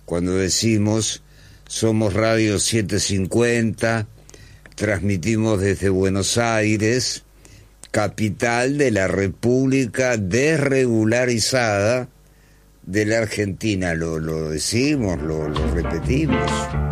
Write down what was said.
cuando decimos somos Radio 750, transmitimos desde Buenos Aires, capital de la República desregularizada de la Argentina. Lo decimos, lo repetimos.